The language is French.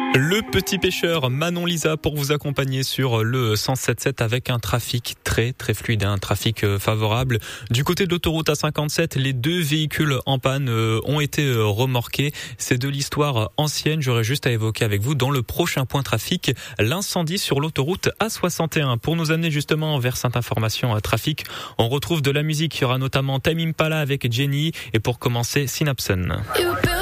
Le petit pêcheur Manon Lisa pour vous accompagner sur le 107.7 avec un trafic très fluide, un trafic favorable. Du côté de l'autoroute A57, les 2 véhicules en panne ont été remorqués. C'est de l'histoire ancienne. J'aurais juste à évoquer avec vous dans le prochain point trafic l'incendie sur l'autoroute A61. Pour nous amener justement vers cette information trafic, on retrouve de la musique. Il y aura notamment Tame Impala avec Jenny et pour commencer Synapson.